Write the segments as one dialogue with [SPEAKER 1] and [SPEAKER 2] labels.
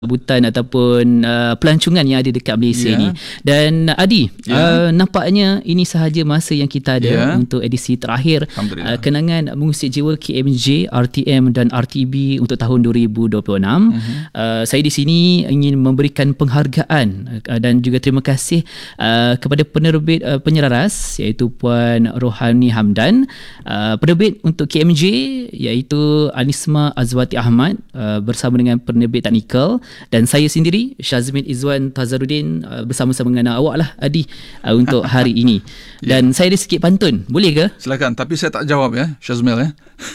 [SPEAKER 1] sambutan ataupun pelancongan yang ada dekat Malaysia ni. Dan Adi, nampaknya ini sahaja masa yang kita ada untuk edisi terakhir kenangan mengusik jiwa KMJ, RTM dan RTB untuk tahun 2026. Saya di sini ingin memberikan penghargaan dan juga terima kasih kepada penerbit penyelaras iaitu Puan Rohani Hamdan, penerbit untuk KMJ iaitu Anisma Azwati Ahmad bersama dengan penerbit teknikal, dan saya sendiri Syazmin Izwan Tazarudin bersama-sama dengan awak lah Adi untuk hari ini. Dan saya ada sikit pantun, boleh ke?
[SPEAKER 2] Silakan, tapi saya tak jawab ya Syazmil ya.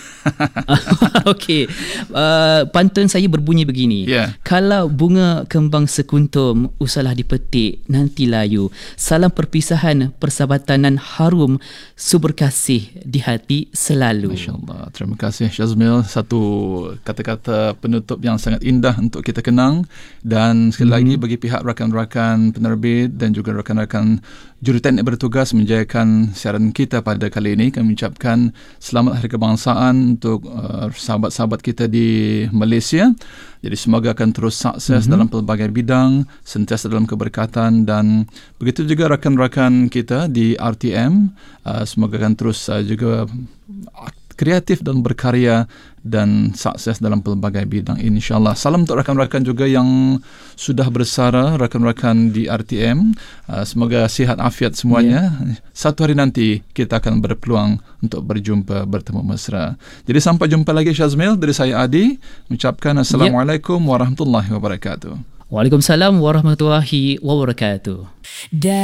[SPEAKER 1] Okey, pantun saya berbunyi begini. Kalau bunga kembang sekuntum usahlah dipetik nanti layu, salam perpisahan persahabatanan harum, subur kasih di hati selalu.
[SPEAKER 2] Masya-Allah, terima kasih Syazmil, satu kata-kata penutup yang sangat indah untuk kita kenang. Dan sekali lagi bagi pihak rakan-rakan penerbit dan juga rakan-rakan juruteknik bertugas menjayakan siaran kita pada kali ini, kami ucapkan selamat Hari Kebangsaan untuk sahabat-sahabat kita di Malaysia. Jadi semoga akan terus sukses dalam pelbagai bidang, sentiasa dalam keberkatan, dan begitu juga rakan-rakan kita di RTM, semoga akan terus juga kreatif dan berkarya dan sukses dalam pelbagai bidang, insyaAllah. Salam untuk rakan-rakan juga yang sudah bersara, rakan-rakan di RTM. Semoga sihat afiat semuanya. Satu hari nanti kita akan berpeluang untuk berjumpa, bertemu mesra. Jadi sampai jumpa lagi Syazmil, dari saya Adi mengucapkan Assalamualaikum warahmatullahi wabarakatuh.
[SPEAKER 1] Waalaikumsalam warahmatullahi wabarakatuh.